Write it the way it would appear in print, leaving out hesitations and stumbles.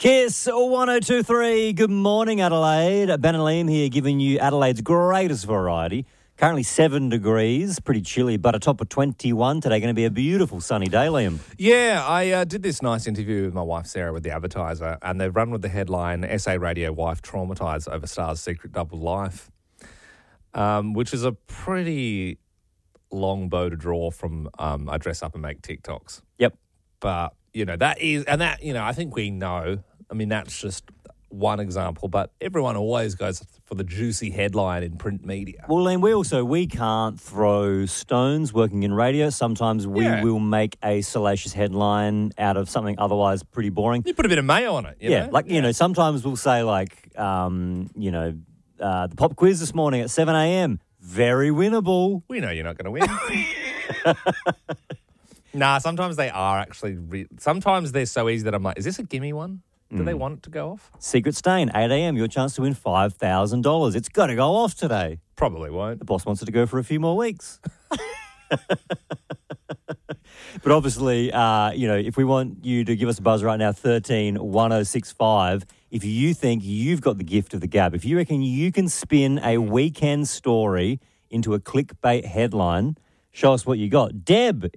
Kiss 102.3. Good morning, Adelaide. Ben and Liam here giving you Adelaide's greatest variety. Currently 7 degrees, pretty chilly, but a top of 21 today. Going to be a beautiful sunny day, Liam. Yeah, I did this nice interview with my wife Sarah with The Advertiser, and they've run with the headline, SA Radio Wife Traumatised Over Star's Secret Double Life, which is a pretty long bow to draw from I dress up and make TikToks. Yep. But, I think we know. I mean, that's just one example, but everyone always goes for the juicy headline in print media. Well, Liam, we can't throw stones working in radio. Sometimes we will make a salacious headline out of something otherwise pretty boring. You put a bit of mayo on it, you know? Sometimes we'll say the pop quiz this morning at 7 a.m. Very winnable. We know you're not going to win. Nah, sometimes they are actually... sometimes they're so easy that I'm like, is this a gimme one? Do they want it to go off? Secret Stain, 8 a.m, your chance to win $5,000. It's got to go off today. Probably won't. The boss wants it to go for a few more weeks. But obviously, if we want you to give us a buzz right now, 13 1065, if you think you've got the gift of the gab, if you reckon you can spin a weekend story into a clickbait headline, show us what you got. Deb